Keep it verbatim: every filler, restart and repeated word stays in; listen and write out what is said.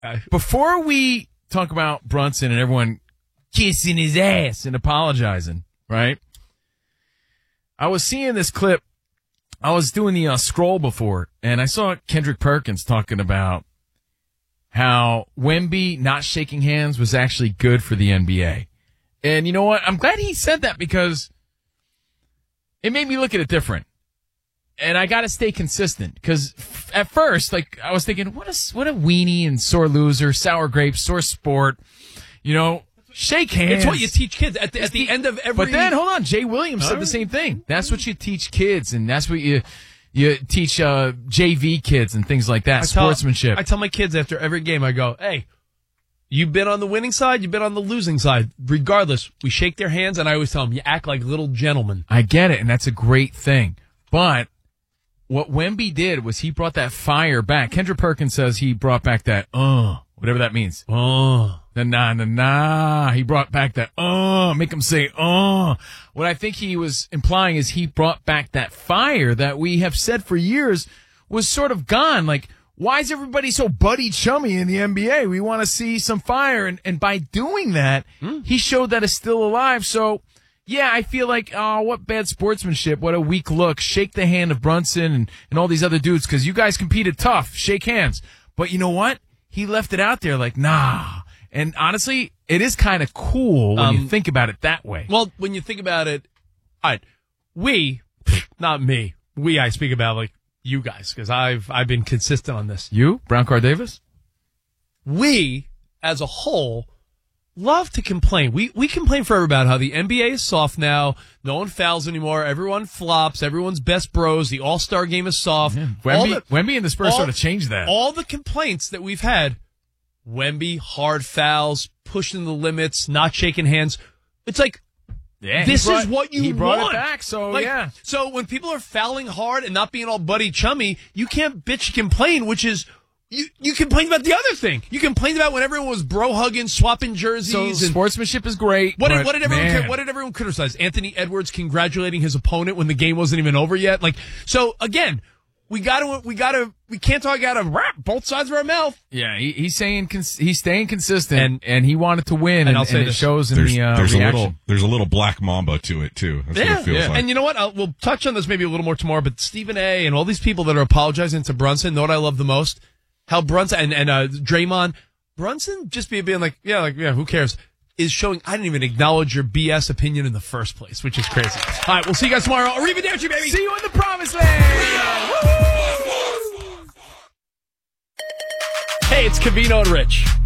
Before we talk about Brunson and everyone kissing his ass and apologizing, right? I was seeing this clip. I was doing the uh, scroll before, and I saw Kendrick Perkins talking about how Wemby not shaking hands was actually good for the N B A. And you know what? I'm glad he said that because it made me look at it different. And I got to stay consistent because f- at first, like, I was thinking, what a, what a weenie and sore loser, sour grapes, sore sport, you know, shake hands. It's what you teach kids at the, at the end of every... But then, hold on, Jay Williams said the same thing. That's what you teach kids, and that's what you you teach uh, J V kids and things like that, I tell, sportsmanship. I tell my kids after every game, I go, hey, you've been on the winning side, you've been on the losing side. Regardless, we shake their hands, and I always tell them, you act like little gentlemen. I get it, and that's a great thing. But what Wemby did was he brought that fire back. Kendrick Perkins says he brought back that, uh, whatever that means. Uh, nah, nah, nah, nah. He brought back that, uh, make him say, uh. What I think he was implying is he brought back that fire that we have said for years was sort of gone. Like, why is everybody so buddy chummy in the N B A? We want to see some fire. And, and by doing that, mm. he showed that it's still alive. So, yeah, I feel like, oh, what bad sportsmanship. What a weak look. Shake the hand of Brunson and, and all these other dudes because you guys competed tough. Shake hands. But you know what? He left it out there like, nah. And honestly, it is kind of cool when um, you think about it that way. Well, when you think about it, all right, we, not me, we I speak about like you guys because I've I've been consistent on this. You, Brown Car Davis? We, as a whole, love to complain. We we complain forever about how the N B A is soft now. No one fouls anymore. Everyone flops. Everyone's best bros. The All-Star game is soft. Yeah. Wemby, the, Wemby and the Spurs all, sort of changed that. All the complaints that we've had, Wemby, hard fouls, pushing the limits, not shaking hands. It's like, yeah, this brought, is what you he brought want. It back, so like, yeah. So when people are fouling hard and not being all buddy chummy, you can't bitch and complain, which is... You you complained about the other thing. You complained about when everyone was bro hugging, swapping jerseys. So and sportsmanship is great. What did, what did everyone man. what did everyone criticize? Anthony Edwards congratulating his opponent when the game wasn't even over yet. Like so again, we gotta we gotta we can't talk out of both sides of our mouth. Yeah, he, he's saying cons- he's staying consistent, and, and he wanted to win, and, and, I'll say and it shows in there's, the uh, there's reaction. a little there's a little black mamba to it too. That's yeah, what it feels yeah. like. And you know what? I'll, we'll touch on this maybe a little more tomorrow. But Stephen A. and all these people that are apologizing to Brunson, know what I love the most? How Brunson and, and uh, Draymond, Brunson just be, being like, yeah, like, yeah, who cares, is showing I didn't even acknowledge your B S opinion in the first place, which is crazy. All right, we'll see you guys tomorrow. Arrivederci, baby. See you in the promised land. Hey, it's Covino and Rich.